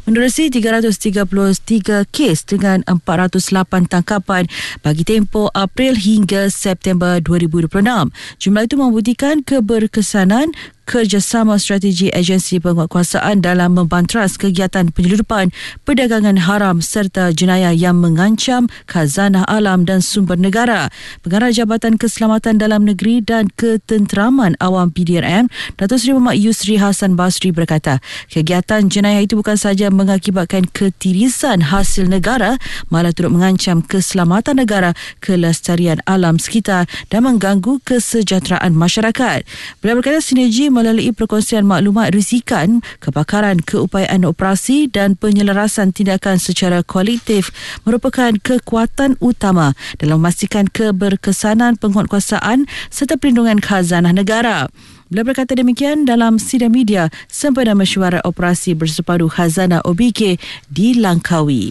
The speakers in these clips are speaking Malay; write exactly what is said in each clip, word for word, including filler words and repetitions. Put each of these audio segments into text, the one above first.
menerusi tiga ratus tiga puluh tiga kes dengan empat ratus lapan tangkapan bagi tempoh April hingga September dua ribu dua puluh enam. Jumlah itu membuktikan keberkesanan kerjasama strategi agensi penguatkuasaan dalam membantras kegiatan penyeludupan, perdagangan haram serta jenayah yang mengancam khazanah alam dan sumber negara. Pengarah Jabatan Keselamatan Dalam Negeri dan Ketenteraman Awam P D R M, Datuk Seri Muhammad Yusri Hassan Basri berkata, kegiatan jenayah itu bukan sahaja mengakibatkan ketirisan hasil negara, malah turut mengancam keselamatan negara, kelestarian alam sekitar dan mengganggu kesejahteraan masyarakat. Beliau berkata sinergi melalui perkongsian maklumat risikan, kepakaran, keupayaan operasi dan penyelarasan tindakan secara kolektif merupakan kekuatan utama dalam memastikan keberkesanan penguatkuasaan serta perlindungan khazanah negara. Beliau berkata demikian dalam sidang media sempena mesyuarat operasi bersepadu khazanah O B K di Langkawi.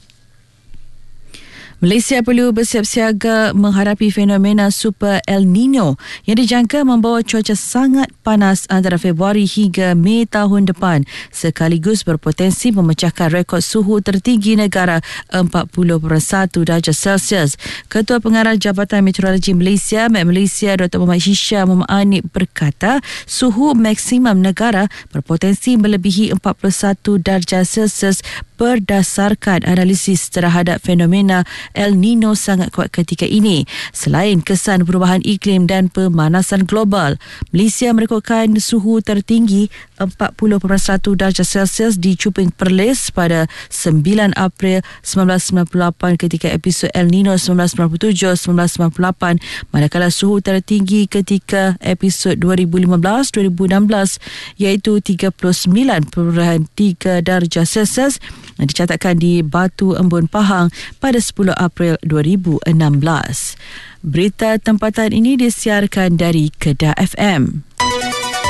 Malaysia perlu bersiap siaga menghadapi fenomena Super El Nino yang dijangka membawa cuaca sangat panas antara Februari hingga Mei tahun depan, sekaligus berpotensi memecahkan rekod suhu tertinggi negara empat puluh perpuluhan satu darjah Celsius. Ketua Pengarah Jabatan Meteorologi Malaysia, Met Malaysia, Doktor Muhammad Hisham Muhammad Anip berkata, suhu maksimum negara berpotensi melebihi empat puluh satu darjah Celsius berdasarkan analisis terhadap fenomena El Nino sangat kuat ketika ini. Selain kesan perubahan iklim dan pemanasan global, Malaysia merekodkan suhu tertinggi empat puluh perpuluhan satu darjah Celsius di Cuping Perlis pada sembilan April seribu sembilan ratus sembilan puluh lapan ketika episod El Nino seribu sembilan ratus sembilan puluh tujuh seribu sembilan ratus sembilan puluh lapan, manakala suhu tertinggi ketika episod dua ribu lima belas dua ribu enam belas iaitu tiga puluh sembilan perpuluhan tiga darjah Celsius yang dicatatkan di Batu Embun Pahang pada sepuluh April dua ribu enam belas. Berita tempatan ini disiarkan dari Kedah F M.